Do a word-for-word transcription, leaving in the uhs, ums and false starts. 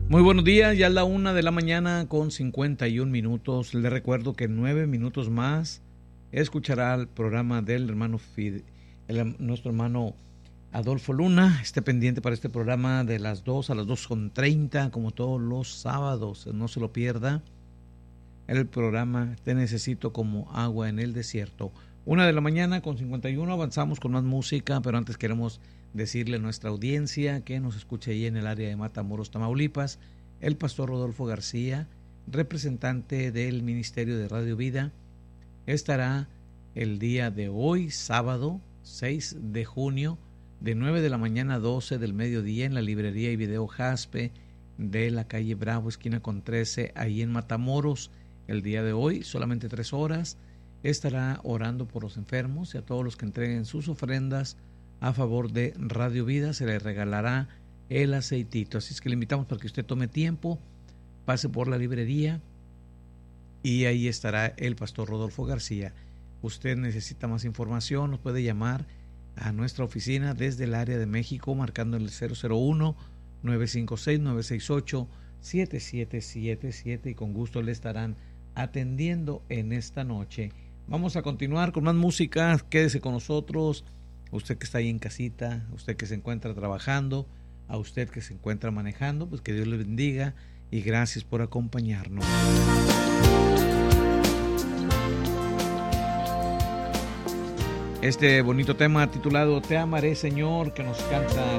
Muy buenos días, ya es la una de la mañana con cincuenta y un minutos. Le recuerdo que en nueve minutos más escuchará el programa del hermano Fide, el, nuestro hermano Adolfo Luna. Esté pendiente para este programa de las dos a las dos con treinta, como todos los sábados. No se lo pierda. El programa Te Necesito como Agua en el Desierto. Una de la mañana con cincuenta y uno, avanzamos con más música, pero antes queremos decirle a nuestra audiencia que nos escuche ahí en el área de Matamoros, Tamaulipas, el pastor Rodolfo García, representante del Ministerio de Radio Vida, estará el día de hoy, sábado seis de junio, de nueve de la mañana a doce del mediodía en la librería y video Jaspe de la calle Bravo, esquina con trece, ahí en Matamoros. El día de hoy, solamente tres horas, estará orando por los enfermos y a todos los que entreguen sus ofrendas a favor de Radio Vida. Se le regalará el aceitito. Así es que le invitamos para que usted tome tiempo, pase por la librería y ahí estará el pastor Rodolfo García. Usted necesita más información, nos puede llamar a nuestra oficina desde el área de México marcando el cero cero uno, nueve cinco seis, nueve seis ocho, siete siete siete siete y con gusto le estarán atendiendo en esta noche. Vamos a continuar con más música. Quédese con nosotros. Usted que está ahí en casita, usted que se encuentra trabajando, a usted que se encuentra manejando, pues que Dios le bendiga y gracias por acompañarnos. Este bonito tema titulado Te amaré, Señor, que nos canta